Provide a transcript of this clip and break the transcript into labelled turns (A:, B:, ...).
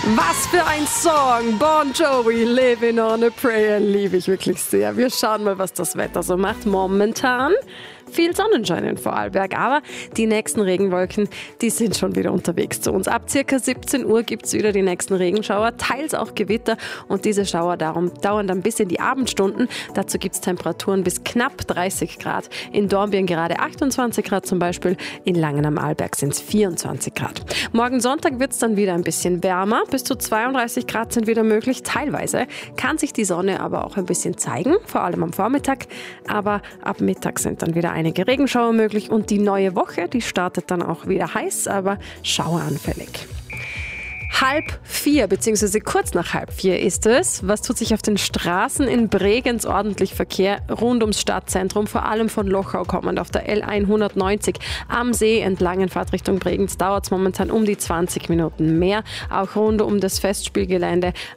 A: Was für ein Song! Bon Jovi, Living on a Prayer, liebe ich wirklich sehr. Wir schauen mal, was das Wetter so macht. Momentan viel Sonnenschein in Vorarlberg, aber die nächsten Regenwolken, die sind schon wieder unterwegs zu uns. Ab circa 17 Uhr gibt es wieder die nächsten Regenschauer, teils auch Gewitter und diese Schauer dauern dann bis in die Abendstunden. Dazu gibt es Temperaturen bis knapp 30 Grad. In Dornbirn gerade 28 Grad zum Beispiel, in Langen am Arlberg sind es 24 Grad. Morgen Sonntag wird es dann wieder ein bisschen wärmer, bis zu 32 Grad sind wieder möglich. Teilweise kann sich die Sonne aber auch ein bisschen zeigen, vor allem am Vormittag, aber ab Mittag sind dann wieder einige Regenschauer möglich und die neue Woche, die startet dann auch wieder heiß, aber schaueranfällig. 3:30 bzw. kurz nach 3:30 ist es. Was tut sich auf den Straßen in Bregenz? Ordentlich Verkehr rund ums Stadtzentrum, vor allem von Lochau kommend auf der L190 am See entlang in Fahrtrichtung Bregenz dauert es momentan um die 20 Minuten mehr. Auch rund um das Festspielgelände